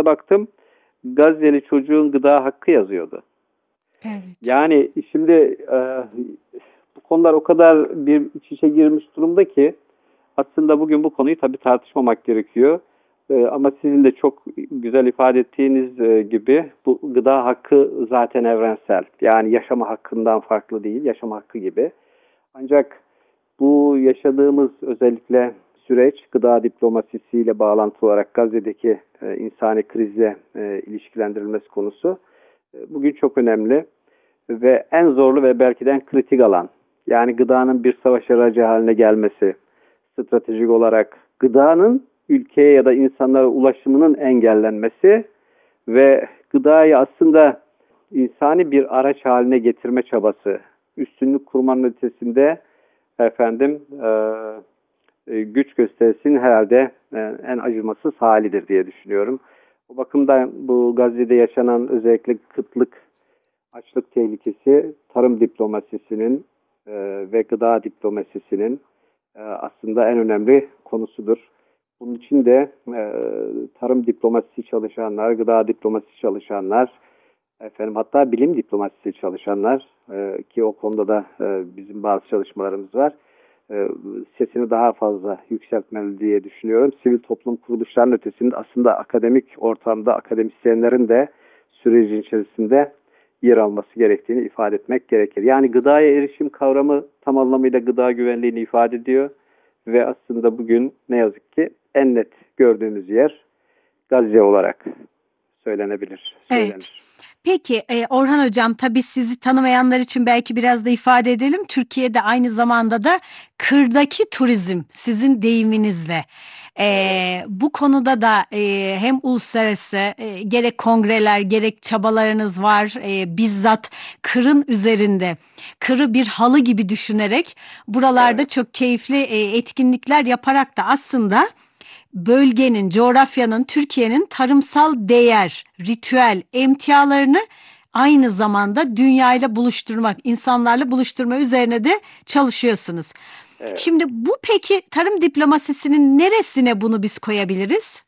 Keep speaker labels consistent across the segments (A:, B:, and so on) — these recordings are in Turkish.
A: baktım, Gazze'li çocuğun gıda hakkı yazıyordu.
B: Evet.
A: Yani şimdi bu konular o kadar bir iç içe girmiş durumda ki aslında bugün bu konuyu tabii tartışmamak gerekiyor. Ama sizin de çok güzel ifade ettiğiniz gibi bu gıda hakkı zaten evrensel. Yani yaşama hakkından farklı değil, yaşama hakkı gibi. Ancak bu yaşadığımız özellikle süreç gıda diplomasisiyle bağlantılı olarak Gazze'deki insani krizle ilişkilendirilmesi konusu bugün çok önemli ve en zorlu ve belki de en kritik alan. Yani gıdanın bir savaş aracı haline gelmesi, stratejik olarak gıdanın ülkeye ya da insanlara ulaşımının engellenmesi ve gıdayı aslında insani bir araç haline getirme çabası, üstünlük kurmanın ötesinde efendim güç gösterisinin herhalde en acımasız halidir diye düşünüyorum. O bakımdan bu Gazze'de yaşanan özellikle kıtlık, açlık tehlikesi tarım diplomasisinin ve gıda diplomasisinin aslında en önemli konusudur. Bunun için de tarım diplomasisi çalışanlar, gıda diplomasisi çalışanlar, efendim hatta bilim diplomasisi çalışanlar ki o konuda da bizim bazı çalışmalarımız var. Sesini daha fazla yükseltmeli diye düşünüyorum. Sivil toplum kuruluşlarının ötesinde aslında akademik ortamda akademisyenlerin de sürecin içerisinde yer alması gerektiğini ifade etmek gerekir. Yani gıdaya erişim kavramı tam anlamıyla gıda güvenliğini ifade ediyor ve aslında bugün ne yazık ki en net gördüğümüz yer Gazze olarak söylenebilir,
B: Evet.
A: söylenir.
B: Peki Orhan Hocam, tabii sizi tanımayanlar için belki biraz da ifade edelim. Türkiye'de aynı zamanda da kırdaki turizm, sizin deyiminizle.
A: Evet.
B: Bu konuda da hem uluslararası gerek kongreler gerek çabalarınız var. Bizzat kırın üzerinde, kırı bir halı gibi düşünerek buralarda
A: Evet.
B: çok keyifli etkinlikler yaparak da aslında bölgenin, coğrafyanın, Türkiye'nin tarımsal değer, ritüel, emtialarını aynı zamanda dünyayla buluşturmak, insanlarla buluşturma üzerine de çalışıyorsunuz.
A: Evet.
B: Şimdi bu peki tarım diplomasisinin neresine bunu biz koyabiliriz?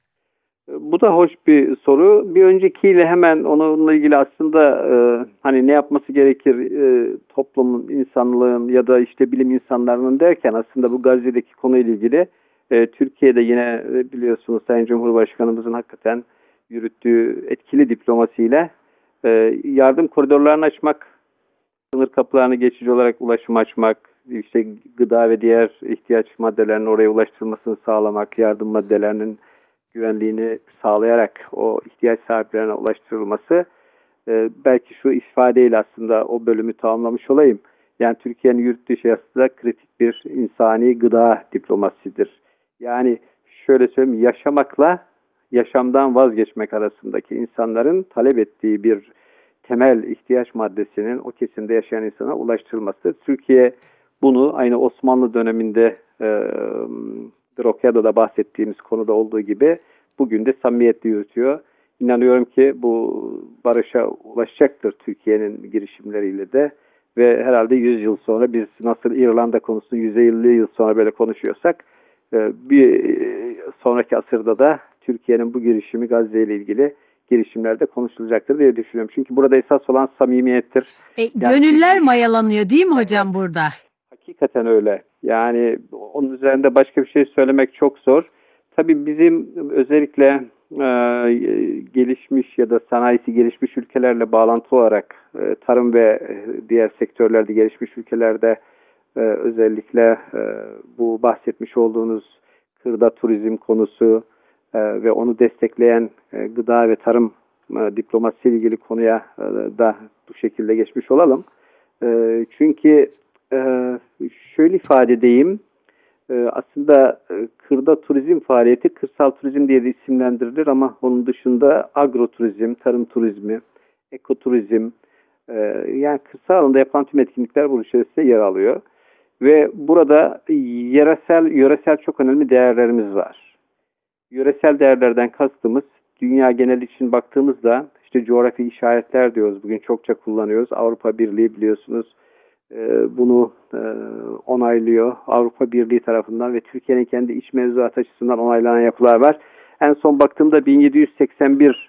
A: Bu da hoş bir soru. Bir öncekiyle hemen onunla ilgili aslında hani ne yapması gerekir toplumun, insanlığın ya da işte bilim insanlarının derken aslında bu Gazze'deki konuyla ilgili Türkiye'de yine biliyorsunuz Sayın Cumhurbaşkanımızın hakikaten yürüttüğü etkili diplomasiyle yardım koridorlarını açmak, sınır kapılarını geçici olarak ulaşım açmak, işte gıda ve diğer ihtiyaç maddelerinin oraya ulaştırılmasını sağlamak, yardım maddelerinin güvenliğini sağlayarak o ihtiyaç sahiplerine ulaştırılması belki şu ifadeyle aslında o bölümü tamamlamış olayım. Yani Türkiye'nin yürüttüğü şey aslında kritik bir insani gıda diplomasisidir. Yani şöyle söyleyeyim, yaşamakla yaşamdan vazgeçmek arasındaki insanların talep ettiği bir temel ihtiyaç maddesinin o kesimde yaşayan insana ulaştırılmasıdır. Türkiye bunu aynı Osmanlı döneminde Drokya'da da bahsettiğimiz konuda olduğu gibi bugün de samimiyetle yürütüyor. İnanıyorum ki bu barışa ulaşacaktır Türkiye'nin girişimleriyle de ve herhalde 100 yıl sonra biz nasıl İrlanda konusunu 150 yıl sonra böyle konuşuyorsak bir sonraki asırda da Türkiye'nin bu girişimi Gazze ile ilgili girişimlerde konuşulacaktır diye düşünüyorum. Çünkü burada esas olan samimiyettir. Yani
B: Gönüller mayalanıyor değil mi
A: evet,
B: hocam burada?
A: hakikaten öyle. Yani onun üzerinde başka bir şey söylemek çok zor. Tabii bizim özellikle gelişmiş ya da sanayisi gelişmiş ülkelerle bağlantılı olarak tarım ve diğer sektörlerde gelişmiş ülkelerde özellikle bu bahsetmiş olduğunuz kırda turizm konusu ve onu destekleyen gıda ve tarım diplomasisi ile ilgili konuya da bu şekilde geçmiş olalım. Çünkü şöyle ifade edeyim, aslında kırda turizm faaliyeti kırsal turizm diye de isimlendirilir ama onun dışında agroturizm, tarım turizmi, ekoturizm, yani kırsal alanda yapılan tüm etkinlikler bu içerisinde yer alıyor. Ve burada yöresel çok önemli değerlerimiz var. Yöresel değerlerden kastımız dünya genel için baktığımızda işte coğrafi işaretler diyoruz. Bugün çokça kullanıyoruz. Avrupa Birliği biliyorsunuz bunu onaylıyor. Avrupa Birliği tarafından ve Türkiye'nin kendi iç mevzuat açısından onaylanan yapılar var. En son baktığımda 1781